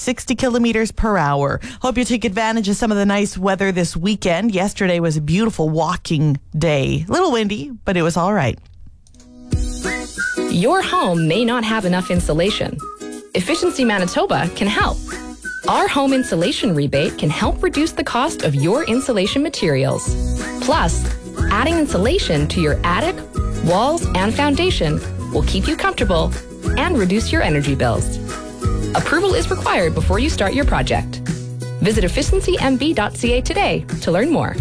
60 kilometers per hour. Hope you take advantage of some of the nice weather this weekend. Yesterday was a beautiful walking day. A little windy, but it was all right. Your home may not have enough insulation. Efficiency Manitoba can help. Our home insulation rebate can help reduce the cost of your insulation materials. Plus, adding insulation to your attic, walls, and foundation will keep you comfortable and reduce your energy bills. Approval is required before you start your project. Visit efficiencymb.ca today to learn more.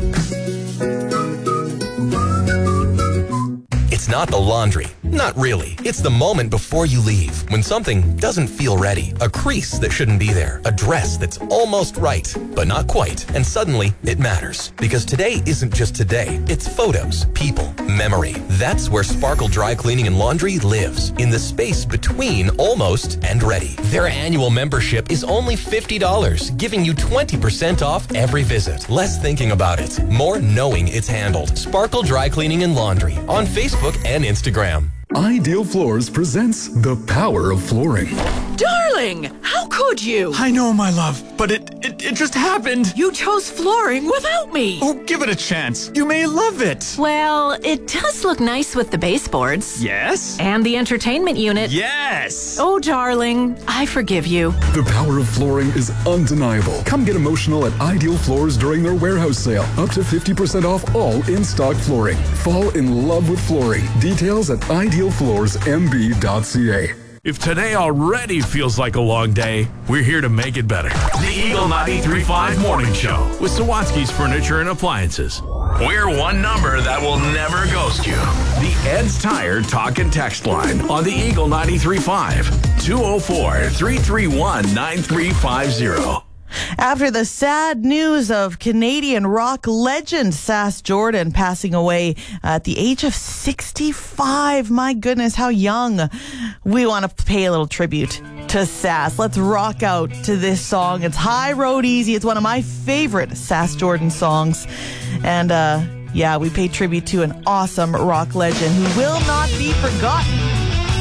It's not the laundry. Not really. It's the moment before you leave, when something doesn't feel ready. A crease that shouldn't be there. A dress that's almost right, but not quite. And suddenly, it matters. Because today isn't just today. It's photos, people, memory. That's where Sparkle Dry Cleaning and Laundry lives. In the space between almost and ready. Their annual membership is only $50, giving you 20% off every visit. Less thinking about it, more knowing it's handled. Sparkle Dry Cleaning and Laundry on Facebook and Instagram. Ideal Floors presents The Power of Flooring. Darling, how could you? I know, my love, but it just happened. You chose flooring without me. Oh, give it a chance. You may love it. Well, it does look nice with the baseboards. Yes? And the entertainment unit. Yes! Oh, darling, I forgive you. The power of flooring is undeniable. Come get emotional at Ideal Floors during their warehouse sale. Up to 50% off all in-stock flooring. Fall in love with flooring. Details at idealfloorsmb.ca. If today already feels like a long day, we're here to make it better. The Eagle 93.5 Morning Show with Sawatsky's Furniture and Appliances. We're one number that will never ghost you. The Ed's Tire Talk and Text Line on the Eagle 93.5. 204-331-9350. After the sad news of Canadian rock legend Sass Jordan passing away at the age of 65, my goodness, how young. We want to pay a little tribute to Sass. Let's rock out to this song. It's High Road Easy. It's one of my favorite Sass Jordan songs. And we pay tribute to an awesome rock legend who will not be forgotten.